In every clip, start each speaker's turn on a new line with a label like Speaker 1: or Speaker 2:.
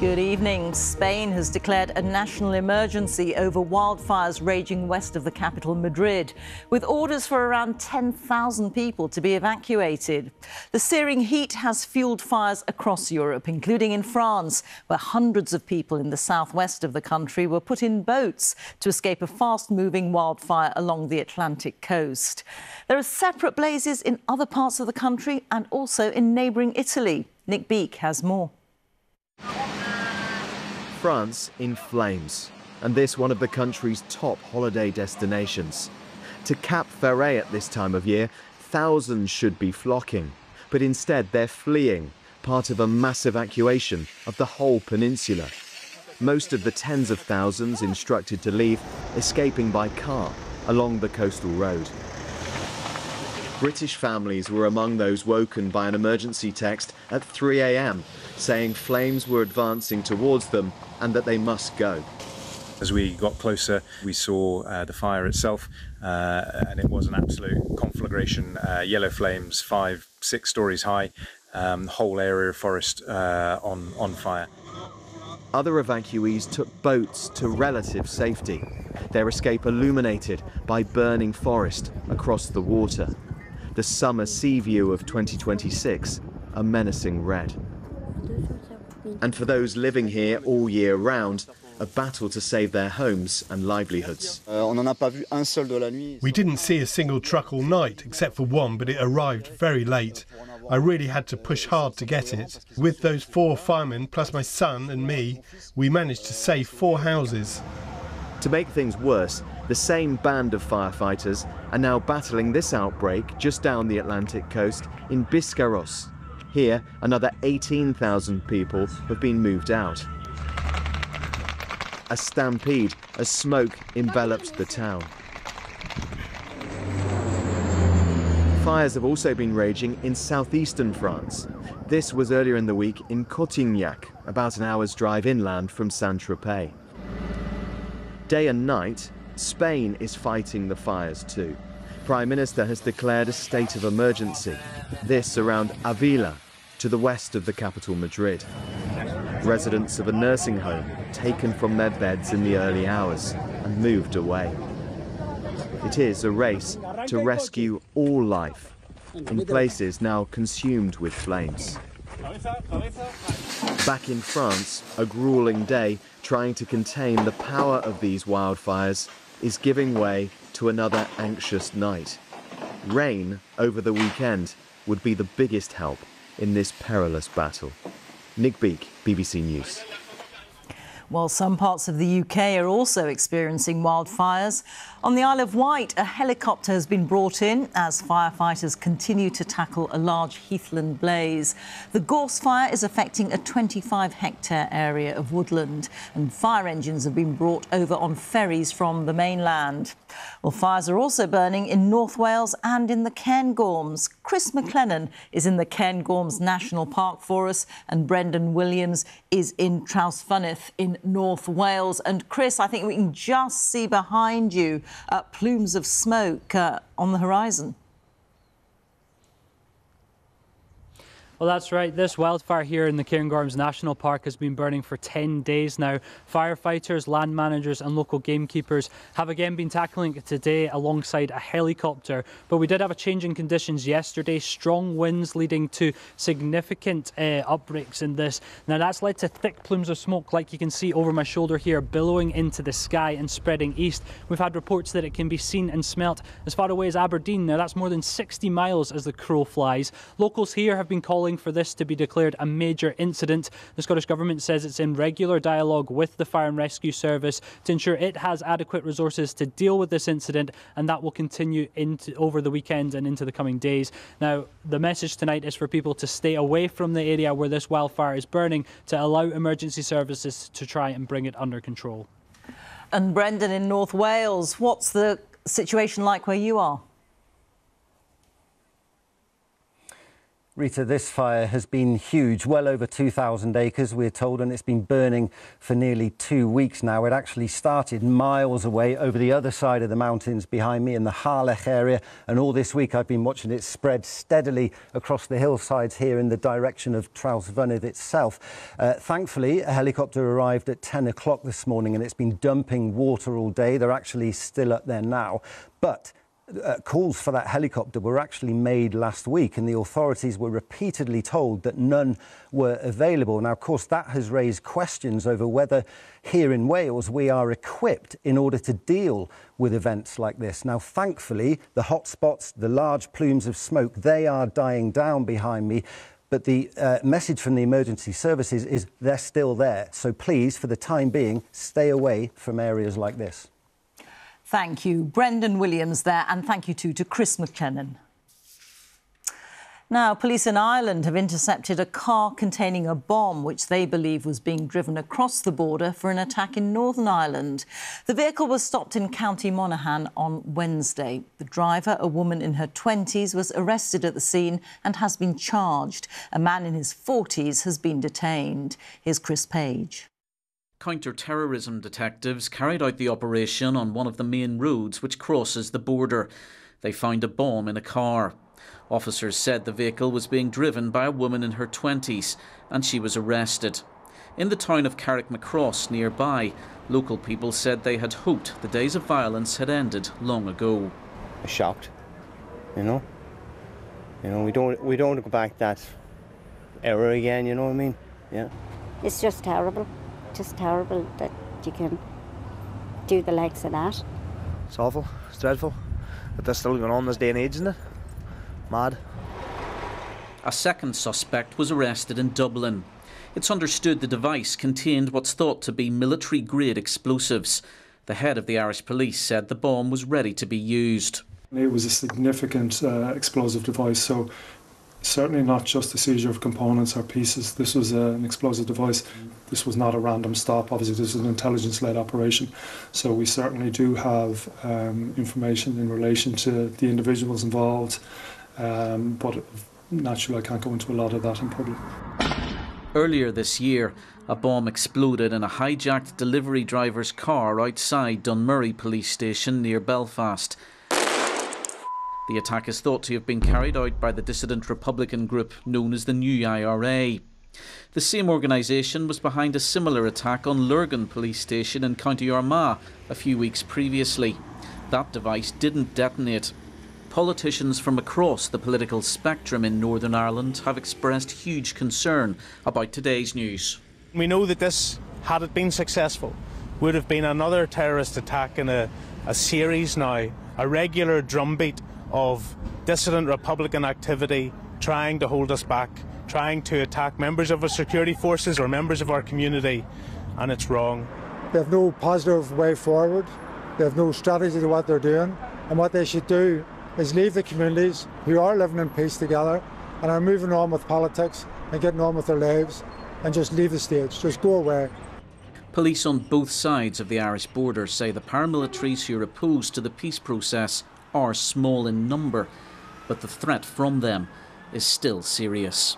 Speaker 1: Good evening. Spain has declared a national emergency over wildfires raging west of the capital, Madrid, with orders for around 10,000 people to be evacuated. The searing heat has fueled fires across Europe, including in France, where hundreds of people in the southwest of the country were put in boats to escape a fast-moving wildfire along the Atlantic coast. There are separate blazes in other parts of the country and also in neighbouring Italy. Nick Beake has more.
Speaker 2: France in flames, and this one of the country's top holiday destinations. To Cap Ferret at this time of year, thousands should be flocking, but instead they're fleeing, part of a mass evacuation of the whole peninsula. Most of the tens of thousands instructed to leave escaping by car along the coastal road. British families were among those woken by an emergency text at 3 a.m. saying flames were advancing towards them and that they must go.
Speaker 3: As we got closer, we saw the fire itself, and it was an absolute conflagration. Yellow flames, 5-6 stories high, whole area of forest on fire.
Speaker 2: Other evacuees took boats to relative safety, their escape illuminated by burning forest across the water. The summer sea view of 2026, a menacing red. And for those living here all year round, a battle to save their homes and livelihoods.
Speaker 4: We didn't see a single truck all night, except for one, but it arrived very late. I really had to push hard to get it. With those 4 firemen, plus my son and me, we managed to save 4 houses.
Speaker 2: To make things worse, the same band of firefighters are now battling this outbreak just down the Atlantic coast in Biscarrosse. Here, another 18,000 people have been moved out. A stampede as smoke enveloped the town. Fires have also been raging in southeastern France. This was earlier in the week in Cotignac, about an hour's drive inland from Saint-Tropez. Day and night, Spain is fighting the fires too. Prime Minister has declared a state of emergency. This around Avila, to the west of the capital, Madrid. Residents of a nursing home taken from their beds in the early hours and moved away. It is a race to rescue all life, in places now consumed with flames. Back in France, a grueling day trying to contain the power of these wildfires is giving way to another anxious night. Rain over the weekend would be the biggest help in this perilous battle. Nick Beake, BBC News.
Speaker 1: While some parts of the UK are also experiencing wildfires, on the Isle of Wight, a helicopter has been brought in as firefighters continue to tackle a large heathland blaze. The gorse fire is affecting a 25-hectare area of woodland, and fire engines have been brought over on ferries from the mainland. Well, fires are also burning in North Wales and in the Cairngorms. Chris McLennan is in the Cairngorms National Park for us, and Brendan Williams is in Trawsfynydd in North Wales. And Chris, I think we can just see behind you plumes of smoke on the horizon.
Speaker 5: Well, that's right. This wildfire here in the Cairngorms National Park has been burning for 10 days now. Firefighters, land managers and local gamekeepers have again been tackling it today alongside a helicopter. But we did have a change in conditions yesterday. Strong winds leading to significant outbreaks in this. Now, that's led to thick plumes of smoke, like you can see over my shoulder here, billowing into the sky and spreading east. We've had reports that it can be seen and smelt as far away as Aberdeen. Now, that's more than 60 miles as the crow flies. Locals here have been calling for this to be declared a major incident. The Scottish Government says it's in regular dialogue with the Fire and Rescue Service to ensure it has adequate resources to deal with this incident, and that will continue over the weekend and into the coming days. Now, the message tonight is for people to stay away from the area where this wildfire is burning, to allow emergency services to try and bring it under control.
Speaker 1: And Brendan, in North Wales, what's the situation like where you are?
Speaker 6: Rita, this fire has been huge, well over 2,000 acres, we're told, and it's been burning for nearly 2 weeks now. It actually started miles away over the other side of the mountains behind me in the Harlech area, and all this week I've been watching it spread steadily across the hillsides here in the direction of Trawsfynydd itself. Thankfully, a helicopter arrived at 10 o'clock this morning and it's been dumping water all day. They're actually still up there now, but calls for that helicopter were actually made last week and the authorities were repeatedly told that none were available. Now, of course, that has raised questions over whether here in Wales we are equipped in order to deal with events like this. Now, thankfully, the hotspots, the large plumes of smoke, they are dying down behind me. But the message from the emergency services is they're still there. So please, for the time being, stay away from areas like this.
Speaker 1: Thank you, Brendan Williams there, and thank you too to Chris McLennan. Now, police in Ireland have intercepted a car containing a bomb which they believe was being driven across the border for an attack in Northern Ireland. The vehicle was stopped in County Monaghan on Wednesday. The driver, a woman in her 20s, was arrested at the scene and has been charged. A man in his 40s has been detained. Here's Chris Page.
Speaker 7: Counter-terrorism detectives carried out the operation on one of the main roads which crosses the border. They found a bomb in a car. Officers said the vehicle was being driven by a woman in her 20s and she was arrested. In the town of Carrickmacross nearby, local people said they had hoped the days of violence had ended long ago.
Speaker 8: Shocked, you know. We don't go back that era again, you know what I mean? Yeah.
Speaker 9: It's just terrible. Just terrible that you can do the likes of that.
Speaker 10: It's awful, it's dreadful, but that's still going on this day and age, isn't it? Mad.
Speaker 7: A second suspect was arrested in Dublin. It's understood the device contained what's thought to be military-grade explosives. The head of the Irish police said the bomb was ready to be used.
Speaker 11: It was a significant explosive device, so certainly not just a seizure of components or pieces. This was an explosive device. This was not a random stop. Obviously, this is an intelligence-led operation. So we certainly do have information in relation to the individuals involved, but naturally I can't go into a lot of that in public.
Speaker 7: Earlier this year, a bomb exploded in a hijacked delivery driver's car outside Dunmurry police station near Belfast. The attack is thought to have been carried out by the dissident Republican group known as the New IRA. The same organisation was behind a similar attack on Lurgan police station in County Armagh a few weeks previously. That device didn't detonate. Politicians from across the political spectrum in Northern Ireland have expressed huge concern about today's news.
Speaker 12: We know that this, had it been successful, would have been another terrorist attack in a series now, a regular drumbeat of dissident Republican activity trying to hold us back, trying to attack members of our security forces or members of our community, and it's wrong.
Speaker 13: They have no positive way forward, they have no strategy to what they're doing, and what they should do is leave the communities who are living in peace together and are moving on with politics and getting on with their lives, and just leave the stage, just go away.
Speaker 7: Police on both sides of the Irish border say the paramilitaries who are opposed to the peace process are small in number, but the threat from them is still serious.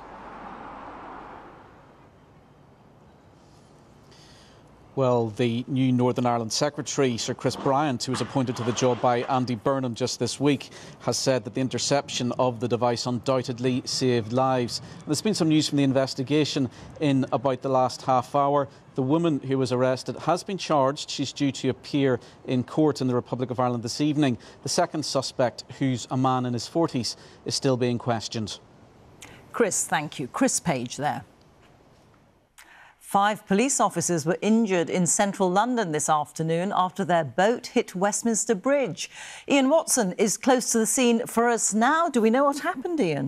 Speaker 7: Well, the new Northern Ireland Secretary, Sir Chris Bryant, who was appointed to the job by Andy Burnham just this week, has said that the interception of the device undoubtedly saved lives. And there's been some news from the investigation in about the last half hour. The woman who was arrested has been charged. She's due to appear in court in the Republic of Ireland this evening. The second suspect, who's a man in his 40s, is still being questioned.
Speaker 1: Chris, thank you. Chris Page there. 5 police officers were injured in central London this afternoon after their boat hit Westminster Bridge. Ian Watson is close to the scene for us now. Do we know what happened, Ian?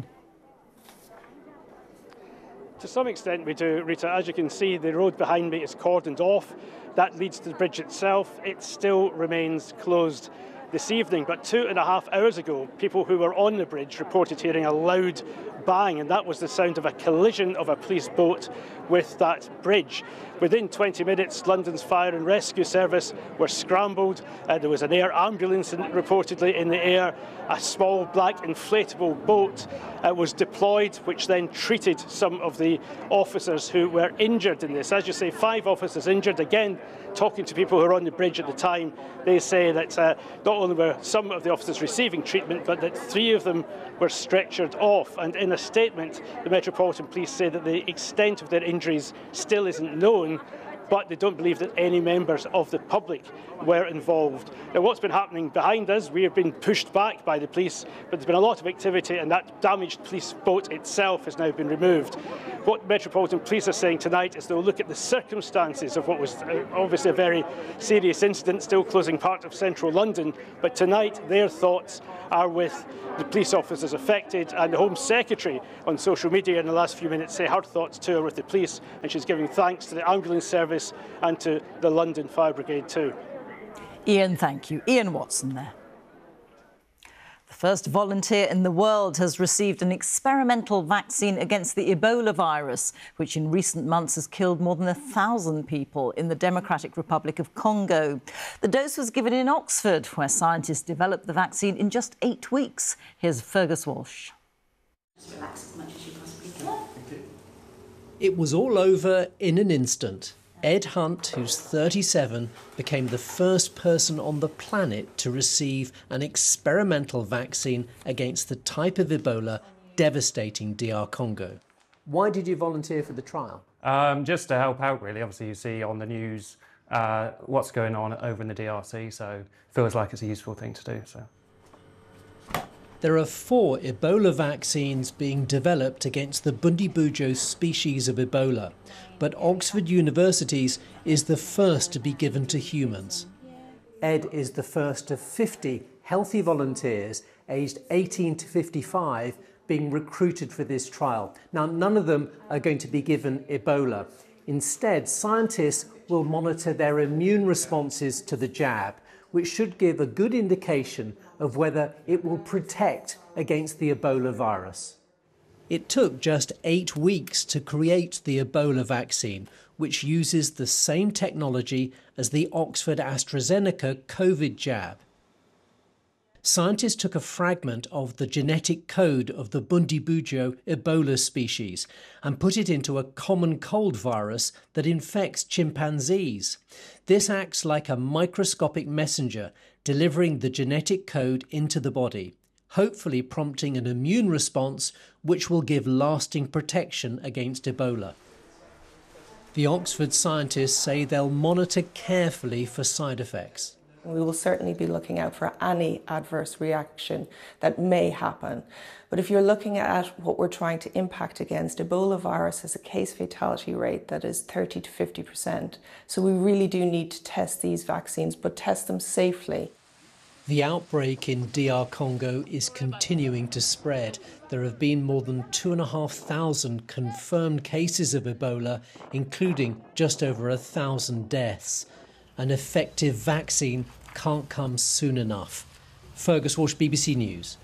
Speaker 14: To some extent we do, Rita. As you can see, the road behind me is cordoned off. That leads to the bridge itself. It still remains closed. this evening, but 2.5 hours ago, people who were on the bridge reported hearing a loud bang, and that was the sound of a collision of a police boat with that bridge. Within 20 minutes, London's fire and rescue service were scrambled. There was an air ambulance reportedly in the air. A small black inflatable boat was deployed, which then treated some of the officers who were injured in this. As you say, 5 officers injured. Again, talking to people who were on the bridge at the time, they say that not only were some of the officers receiving treatment, but that 3 of them were stretchered off. And in a statement, the Metropolitan Police say that the extent of their injuries still isn't known, but they don't believe that any members of the public were involved. Now, what's been happening behind us, we have been pushed back by the police, but there's been a lot of activity, and that damaged police boat itself has now been removed. What Metropolitan Police are saying tonight is they'll look at the circumstances of what was obviously a very serious incident, still closing part of central London, but tonight their thoughts are with the police officers affected, and the Home Secretary on social media in the last few minutes say her thoughts too are with the police, and she's giving thanks to the ambulance service and to the London Fire Brigade too.
Speaker 1: Ian, thank you. Ian Watson there. The first volunteer in the world has received an experimental vaccine against the Ebola virus, which in recent months has killed more than 1,000 people in the Democratic Republic of Congo. The dose was given in Oxford, where scientists developed the vaccine in just 8 weeks. Here's Fergus Walsh.
Speaker 15: Just relax as much as you possibly can. It was all over in an instant. Ed Hunt, who's 37, became the first person on the planet to receive an experimental vaccine against the type of Ebola devastating DR Congo. Why did you volunteer for the trial?
Speaker 16: Just to help out, really. Obviously, you see on the news what's going on over in the DRC, so it feels like it's a useful thing to do. So.
Speaker 15: There are 4 Ebola vaccines being developed against the Bundibugyo species of Ebola, but Oxford University's is the first to be given to humans. Ed is the first of 50 healthy volunteers aged 18 to 55 being recruited for this trial. Now, none of them are going to be given Ebola. Instead, scientists will monitor their immune responses to the jab, which should give a good indication of whether it will protect against the Ebola virus. It took just 8 weeks to create the Ebola vaccine, which uses the same technology as the Oxford AstraZeneca COVID jab. Scientists took a fragment of the genetic code of the Bundibugyo Ebola species and put it into a common cold virus that infects chimpanzees. This acts like a microscopic messenger, delivering the genetic code into the body, hopefully prompting an immune response which will give lasting protection against Ebola. The Oxford scientists say they'll monitor carefully for side effects.
Speaker 17: We will certainly be looking out for any adverse reaction that may happen. But if you're looking at what we're trying to impact against, Ebola virus has a case fatality rate that is 30 to 50%. So we really do need to test these vaccines, but test them safely.
Speaker 15: The outbreak in DR Congo is continuing to spread. There have been more than 2,500 confirmed cases of Ebola, including just over 1,000 deaths. An effective vaccine can't come soon enough. Fergus Walsh, BBC News.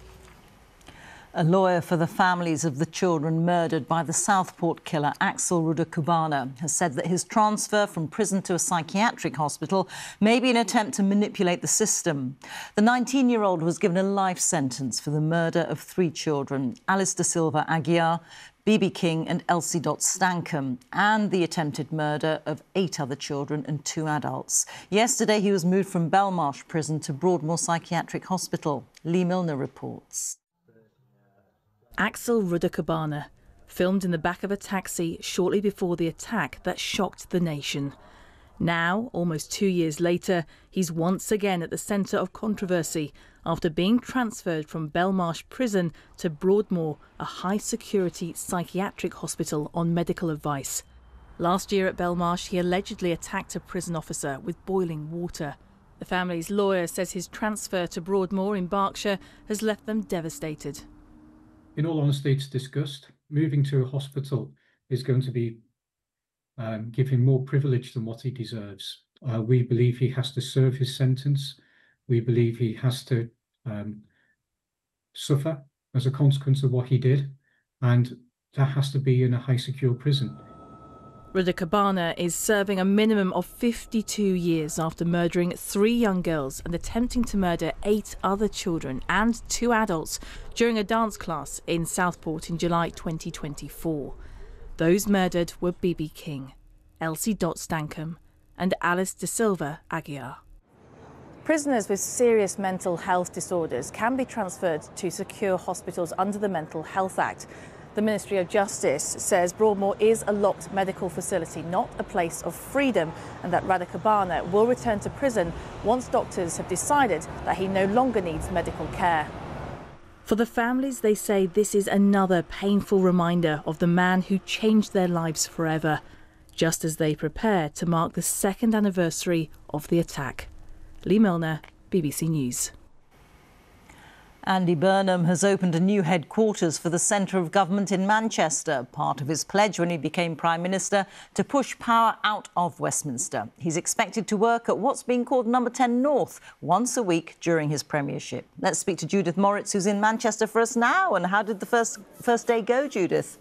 Speaker 1: A lawyer for the families of the children murdered by the Southport killer Axel Rudakubana has said that his transfer from prison to a psychiatric hospital may be an attempt to manipulate the system. The 19-year-old was given a life sentence for the murder of 3 children, Alice da Silva Aguiar, B.B. King and Elsie Stankham, and the attempted murder of 8 other children and 2 adults. Yesterday, he was moved from Belmarsh Prison to Broadmoor Psychiatric Hospital. Lee Milner reports.
Speaker 18: Axel Rudakubana, filmed in the back of a taxi shortly before the attack that shocked the nation. Now, almost 2 years later, he's once again at the centre of controversy after being transferred from Belmarsh Prison to Broadmoor, a high-security psychiatric hospital on medical advice. Last year at Belmarsh, he allegedly attacked a prison officer with boiling water. The family's lawyer says his transfer to Broadmoor in Berkshire has left them devastated.
Speaker 19: In all honesty, it's discussed. Moving to a hospital is going to be give him more privilege than what he deserves. We believe he has to serve his sentence, We believe he has to suffer as a consequence of what he did, and that has to be in a high secure prison.
Speaker 18: Rida Kobane is serving a minimum of 52 years after murdering 3 young girls and attempting to murder 8 other children and 2 adults during a dance class in Southport in July 2024. Those murdered were Bibi King, Elsie Dot Stankham and Alice De Silva Aguiar. Prisoners with serious mental health disorders can be transferred to secure hospitals under the Mental Health Act. The Ministry of Justice says Broadmoor is a locked medical facility, not a place of freedom, and that Rida Kobane will return to prison once doctors have decided that he no longer needs medical care. For the families, they say this is another painful reminder of the man who changed their lives forever, just as they prepare to mark the 2nd anniversary of the attack. Lee Milner, BBC News.
Speaker 1: Andy Burnham has opened a new headquarters for the centre of government in Manchester, part of his pledge when he became Prime Minister to push power out of Westminster. He's expected to work at what's being called Number 10 North once a week during his premiership. Let's speak to Judith Moritz, who's in Manchester for us now. And how did the first day go, Judith?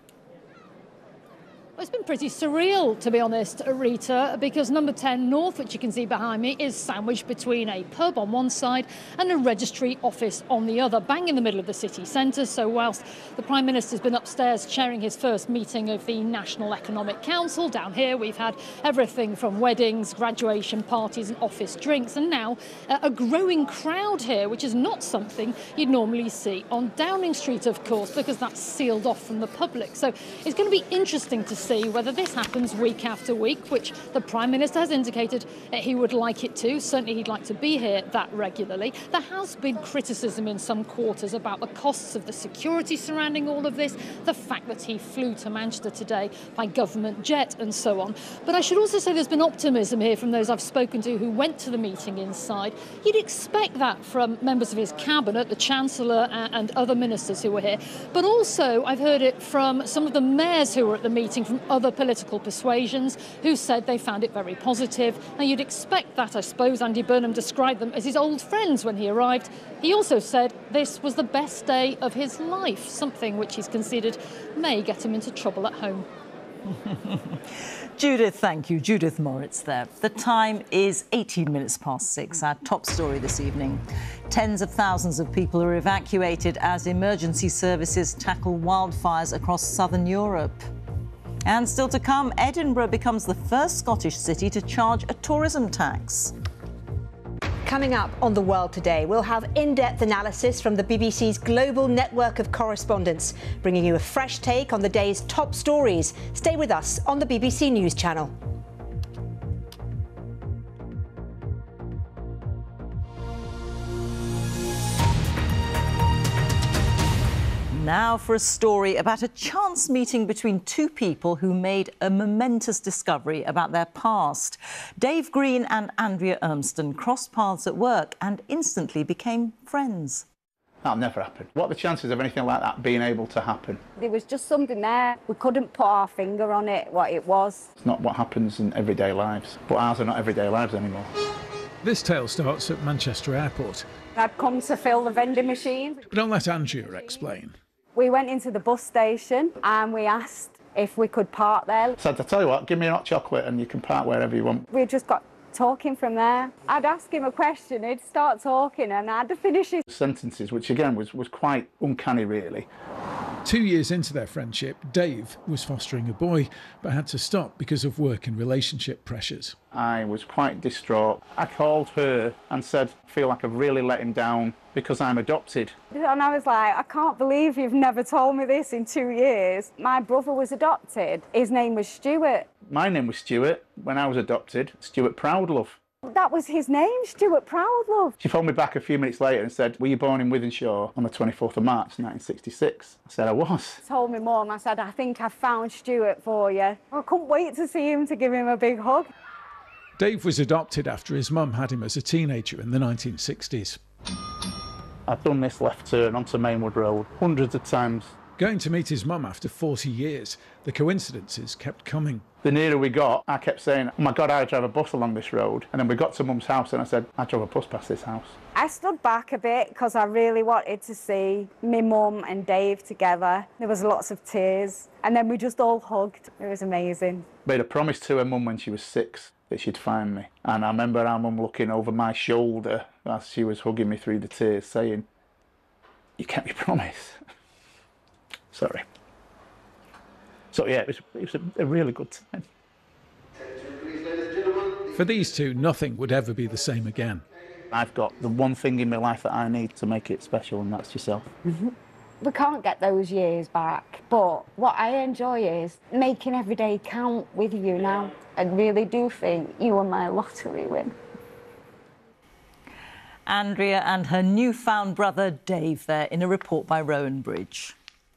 Speaker 20: Well, it's been pretty surreal, to be honest, Rita, because Number 10 North, which you can see behind me, is sandwiched between a pub on one side and a registry office on the other, bang in the middle of the city centre. So whilst the Prime Minister's been upstairs chairing his first meeting of the National Economic Council, down here we've had everything from weddings, graduation parties and office drinks, and now a growing crowd here, which is not something you'd normally see on Downing Street, of course, because that's sealed off from the public. So it's going to be interesting to see whether this happens week after week, which the Prime Minister has indicated he would like it to. Certainly he'd like to be here that regularly. There has been criticism in some quarters about the costs of the security surrounding all of this, the fact that he flew to Manchester today by government jet and so on. But I should also say there's been optimism here from those I've spoken to who went to the meeting inside. You'd expect that from members of his cabinet, the Chancellor and other ministers who were here. But also I've heard it from some of the mayors who were at the meeting from other political persuasions who said they found it very positive. Now you'd expect that, I suppose. Andy Burnham described them as his old friends when he arrived. He also said this was the best day of his life, something which he's considered may get him into trouble at home.
Speaker 1: Judith, thank you. Judith Moritz there. The time is 18 minutes past 6. Our top story this evening. Tens of thousands of people are evacuated as emergency services tackle wildfires across southern Europe. And still to come, Edinburgh becomes the first Scottish city to charge a tourism tax.
Speaker 21: Coming up on The World Today, we'll have in-depth analysis from the BBC's global network of correspondents, bringing you a fresh take on the day's top stories. Stay with us on the BBC News Channel.
Speaker 1: Now for a story about a chance meeting between 2 people who made a momentous discovery about their past. Dave Green and Andrea Urmston crossed paths at work and instantly became friends.
Speaker 22: That'll never happen. What are the chances of anything like that being able to happen?
Speaker 23: There was just something there. We couldn't put our finger on it, what it was.
Speaker 22: It's not what happens in everyday lives, but ours are not everyday lives anymore.
Speaker 24: This tale starts at Manchester Airport.
Speaker 23: I'd come to fill the vending machine.
Speaker 24: But I'll let Andrea explain.
Speaker 23: We went into the bus station and we asked if we could park there.
Speaker 22: Said, I'll tell you what, give me a hot chocolate and you can park wherever you want.
Speaker 23: We just got talking from there. I'd ask him a question, he'd start talking and I had to finish his
Speaker 22: sentences, which again was quite uncanny really.
Speaker 24: 2 years into their friendship, Dave was fostering a boy, but had to stop because of work and relationship pressures.
Speaker 22: I was quite distraught. I called her and said, I feel like I've really let him down because I'm adopted.
Speaker 23: And I was like, I can't believe you've never told me this in 2 years. My brother was adopted. His name was Stuart.
Speaker 22: My name was Stuart. When I was adopted, Stuart Proudlove.
Speaker 23: That was his name, Stuart Proudlove.
Speaker 22: She phoned me back a few minutes later and said, were you born in Wythenshawe on the 24th of March 1966? I said I was.
Speaker 23: Told me mum, I said, I think I found Stuart for you. I couldn't wait to see him, to give him a big hug.
Speaker 24: Dave was adopted after his mum had him as a teenager in the 1960s.
Speaker 22: I've done this left turn onto Mainwood Road hundreds of times.
Speaker 24: Going to meet his mum after 40 years, the coincidences kept coming.
Speaker 22: The nearer we got, I kept saying, oh my God, I drive a bus along this road. And then we got to Mum's house and I said, I drove a bus past this house.
Speaker 23: I stood back a bit because I really wanted to see me mum and Dave together. There was lots of tears and then we just all hugged. It was amazing.
Speaker 22: Made a promise to her mum when she was 6 that she'd find me. And I remember our mum looking over my shoulder as she was hugging me through the tears saying, you kept your promise. Sorry. So yeah, it was a really good time.
Speaker 24: For these two, nothing would ever be the same again.
Speaker 22: I've got the one thing in my life that I need to make it special, and that's yourself.
Speaker 23: We can't get those years back, but what I enjoy is making every day count with you now. I really do think you are my lottery win.
Speaker 1: Andrea and her newfound brother Dave there in a report by Rowan Bridge.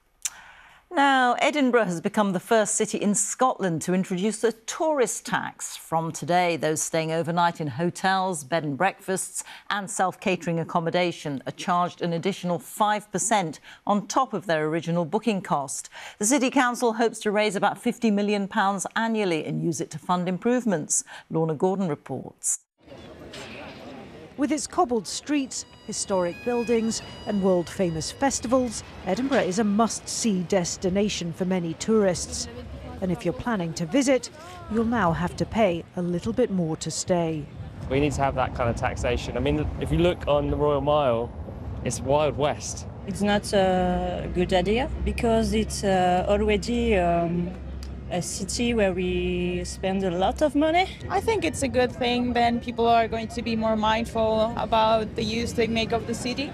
Speaker 1: Now, Edinburgh has become the first city in Scotland to introduce a tourist tax. From today, those staying overnight in hotels, bed and breakfasts and self-catering accommodation are charged an additional 5% on top of their original booking cost. The City Council hopes to raise about £50 million annually and use it to fund improvements. Lorna Gordon reports.
Speaker 2: With its cobbled streets, historic buildings and world-famous festivals, Edinburgh is a must-see destination for many tourists. And if you're planning to visit, you'll now have to pay a little bit more to stay.
Speaker 3: We need to have that kind of taxation. I mean, if you look on the Royal Mile, it's Wild West.
Speaker 4: It's not a good idea because it's already a city where we spend a lot of money.
Speaker 5: I think it's a good thing. Then people are going to be more mindful about the use they make of the city.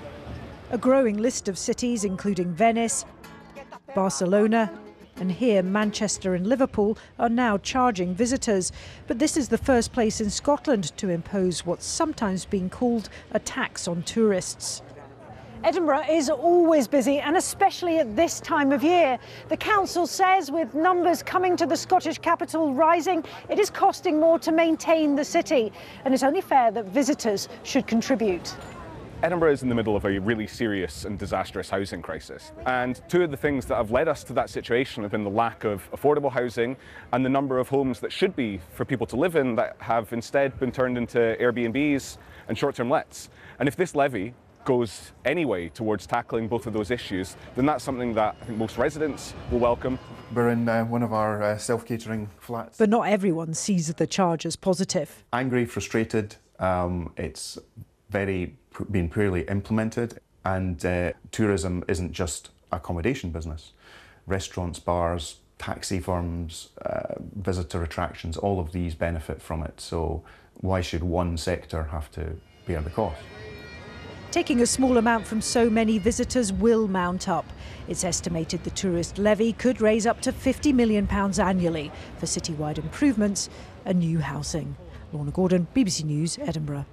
Speaker 2: A growing list of cities, including Venice, Barcelona, and here Manchester and Liverpool, are now charging visitors. But this is the first place in Scotland to impose what's sometimes been called a tax on tourists.
Speaker 20: Edinburgh is always busy, and especially at this time of year. The council says with numbers coming to the Scottish capital rising, it is costing more to maintain the city, and it's only fair that visitors should contribute.
Speaker 25: Edinburgh is in the middle of a really serious and disastrous housing crisis. And two of the things that have led us to that situation have been the lack of affordable housing and the number of homes that should be for people to live in that have instead been turned into Airbnbs and short-term lets. And if this levy goes anyway towards tackling both of those issues, then that's something that I think most residents will welcome.
Speaker 26: We're in one of our self-catering flats.
Speaker 2: But not everyone sees the charge as positive.
Speaker 26: Angry, frustrated, it's been poorly implemented, and tourism isn't just accommodation business. Restaurants, bars, taxi firms, visitor attractions, all of these benefit from it, so why should one sector have to bear the cost?
Speaker 2: Taking a small amount from so many visitors will mount up. It's estimated the tourist levy could raise up to £50 million annually for citywide improvements and new housing. Lorna Gordon, BBC News, Edinburgh.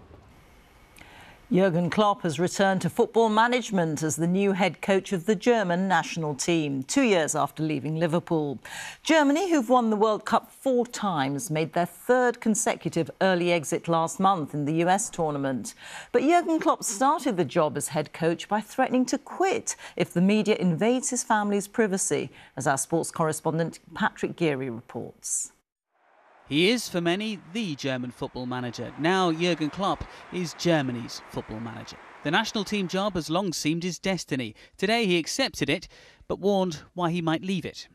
Speaker 1: Jurgen Klopp has returned to football management as the new head coach of the German national team, 2 years after leaving Liverpool. Germany, who've won the World Cup 4 times, made their 3rd consecutive early exit last month in the US tournament. But Jurgen Klopp started the job as head coach by threatening to quit if the media invades his family's privacy, as our sports correspondent Patrick Geary reports.
Speaker 27: He is, for many, the German football manager. Now Jurgen Klopp is Germany's football manager. The national team job has long seemed his destiny. Today he accepted it, but warned why he might leave it.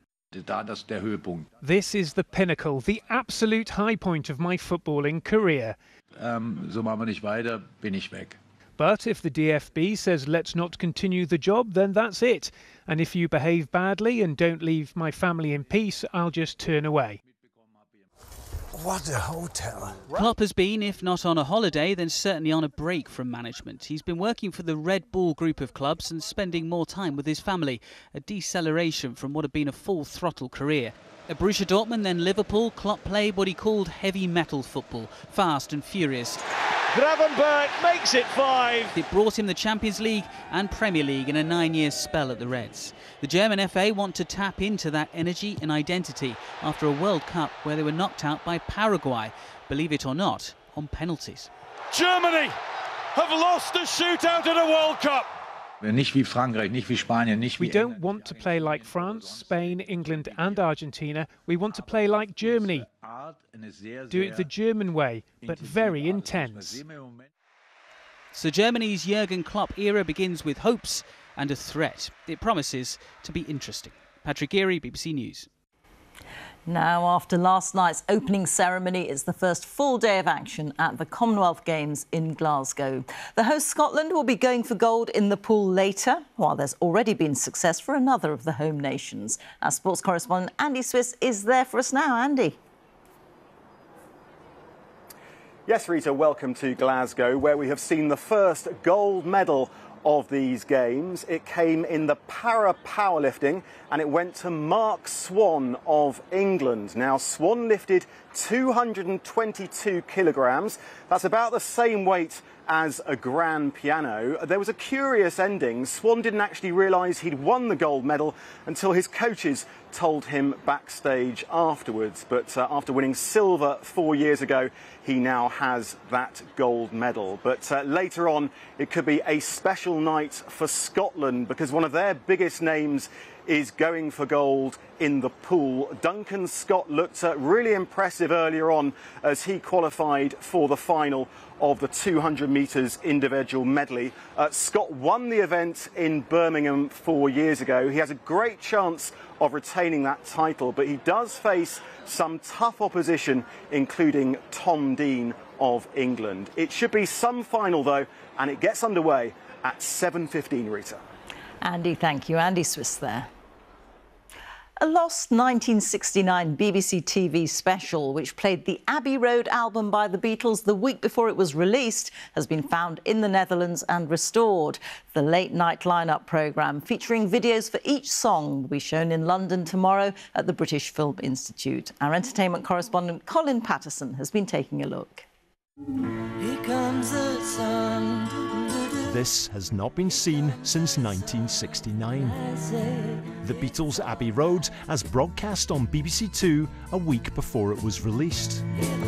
Speaker 28: This is the pinnacle, the absolute high point of my footballing career. But if the DFB says let's not continue the job, then that's it. And if you behave badly and don't leave my family in peace, I'll just turn away.
Speaker 27: What a hotel. Klopp has been, if not on a holiday, then certainly on a break from management. He's been working for the Red Bull group of clubs and spending more time with his family, a deceleration from what had been a full-throttle career. At Borussia Dortmund, then Liverpool, Klopp played what he called heavy metal football, fast and furious.
Speaker 28: Gravenberch makes it 5.
Speaker 27: It brought him the Champions League and Premier League in a 9-year spell at the Reds. The German FA want to tap into that energy and identity after a World Cup where they were knocked out by Paraguay, believe it or not, on penalties.
Speaker 28: Germany have lost a shootout at a World Cup. We don't want to play like France, Spain, England and Argentina. We want to play like Germany. Do it the German way, but very intense.
Speaker 27: So Germany's Jurgen Klopp era begins with hopes and a threat. It promises to be interesting. Patrick Geary, BBC News.
Speaker 1: Now, after last night's opening ceremony, it's the first full day of action at the Commonwealth Games in Glasgow. The host Scotland will be going for gold in the pool later, while there's already been success for another of the home nations. Our sports correspondent Andy Swiss is there for us now. Andy.
Speaker 6: Yes, Rita, welcome to Glasgow, where we have seen the first gold medal of these games. It came in the para powerlifting and it went to Mark Swan of England. Now, Swan lifted 222 kilograms. That's about the same weight as a grand piano. There was a curious ending. Swan didn't actually realise he'd won the gold medal until his coaches told him backstage afterwards. But after winning silver 4 years ago, he now has that gold medal. But later on, it could be a special night for Scotland because one of their biggest names is going for gold in the pool. Duncan Scott looked really impressive earlier on as he qualified for the final of the 200 metres individual medley. Scott won the event in Birmingham 4 years ago. He has a great chance of retaining that title, but he does face some tough opposition, including Tom Dean of England. It should be some final, though, and it gets underway at 7:15, Rita.
Speaker 1: Andy, thank you. Andy Swiss there. A lost 1969 BBC TV special, which played the Abbey Road album by the Beatles the week before it was released, has been found in the Netherlands and restored. The late night lineup programme, featuring videos for each song, will be shown in London tomorrow at the British Film Institute. Our entertainment correspondent Colin Patterson has been taking a look.
Speaker 7: Here comes the sun. This has not been seen since 1969. The Beatles' Abbey Road, as broadcast on BBC Two a week before it was released.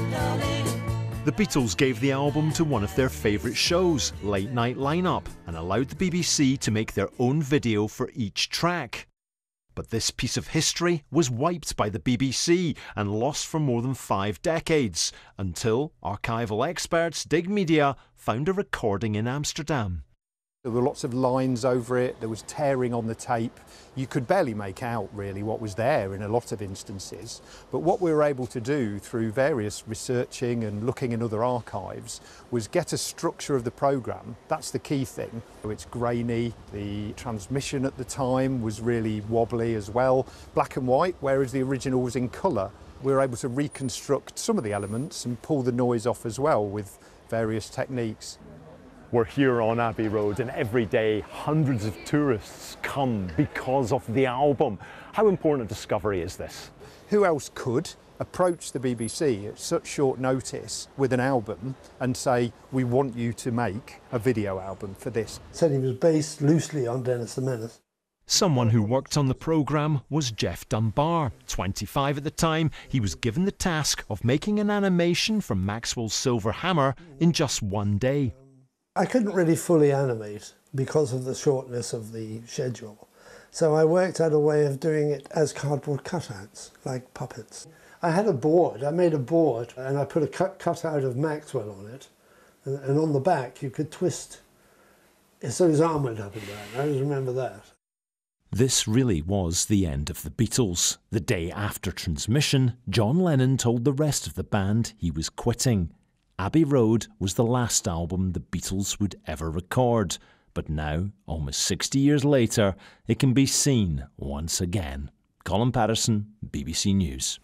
Speaker 7: The Beatles gave the album to one of their favourite shows, Late Night Lineup, and allowed the BBC to make their own video for each track. But this piece of history was wiped by the BBC and lost for more than 5 decades, until archival experts Dig Media found a recording in Amsterdam.
Speaker 8: There were lots of lines over it, there was tearing on the tape. You could barely make out really what was there in a lot of instances. But what we were able to do through various researching and looking in other archives was get a structure of the programme. That's the key thing. It's grainy, the transmission at the time was really wobbly as well, black and white, whereas the original was in colour. We were able to reconstruct some of the elements and pull the noise off as well with various techniques.
Speaker 9: We're here on Abbey Road and every day hundreds of tourists come because of the album. How important a discovery is this?
Speaker 8: Who else could approach the BBC at such short notice with an album and say, we want you to make a video album for this?
Speaker 10: Said he was based loosely on Dennis the Menace.
Speaker 7: Someone who worked on the programme was Jeff Dunbar. 25 at the time, he was given the task of making an animation from Maxwell's Silver Hammer in just 1 day.
Speaker 10: I couldn't really fully animate because of the shortness of the schedule. So I worked out a way of doing it as cardboard cutouts, like puppets. I had a board, I made a board and I put a cutout of Maxwell on it. And on the back you could twist, so his arm went up and down. I always remember that.
Speaker 7: This really was the end of the Beatles. The day after transmission, John Lennon told the rest of the band he was quitting. Abbey Road was the last album the Beatles would ever record, but now, almost 60 years later, it can be seen once again. Colin Patterson, BBC News.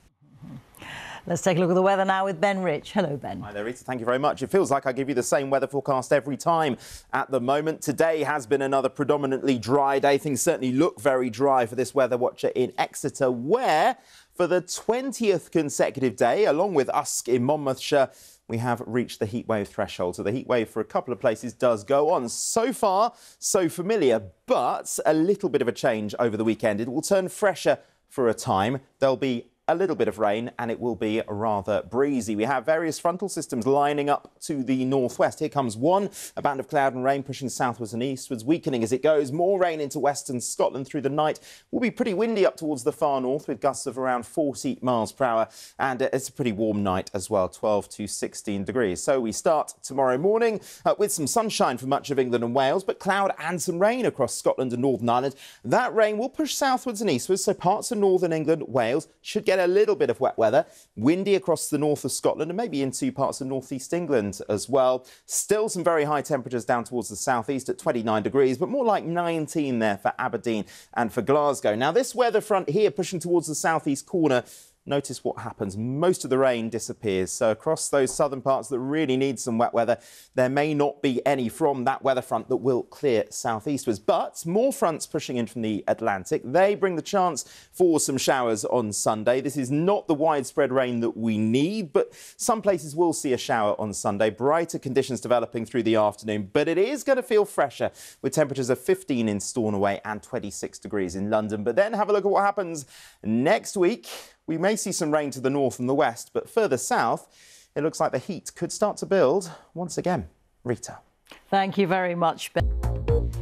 Speaker 1: Let's take a look at the weather now with Ben Rich. Hello, Ben.
Speaker 11: Hi there, Rita. Thank you very much. It feels like I give you the same weather forecast every time at the moment. Today has been another predominantly dry day. Things certainly look very dry for this weather watcher in Exeter, where for the 20th consecutive day, along with Usk in Monmouthshire, we have reached the heatwave threshold. So the heatwave for a couple of places does go on. So far, so familiar, but a little bit of a change over the weekend. It will turn fresher for a time. There'll be a little bit of rain, and it will be rather breezy. We have various frontal systems lining up to the northwest. Here comes one, a band of cloud and rain pushing southwards and eastwards, weakening as it goes. More rain into western Scotland through the night. Will be pretty windy up towards the far north with gusts of around 40 miles per hour. And it's a pretty warm night as well, 12 to 16 degrees. So we start tomorrow morning with some sunshine for much of England and Wales, but cloud and some rain across Scotland and Northern Ireland. That rain will push southwards and eastwards, so parts of northern England, Wales should get a little bit of wet weather. Windy across the north of Scotland and maybe into parts of northeast England as well. Still some very high temperatures down towards the southeast at 29 degrees, but more like 19 there for Aberdeen and for Glasgow. Now, this weather front here pushing towards the southeast corner. Notice what happens. Most of the rain disappears. So across those southern parts that really need some wet weather, there may not be any from that weather front that will clear southeastwards. But more fronts pushing in from the Atlantic. They bring the chance for some showers on Sunday. This is not the widespread rain that we need, but some places will see a shower on Sunday. Brighter conditions developing through the afternoon, but it is going to feel fresher with temperatures of 15 in Stornoway and 26 degrees in London. But then have a look at what happens next week. We may see some rain to the north and the west, but further south, it looks like the heat could start to build once again. Rita.
Speaker 1: Thank you very much, Ben.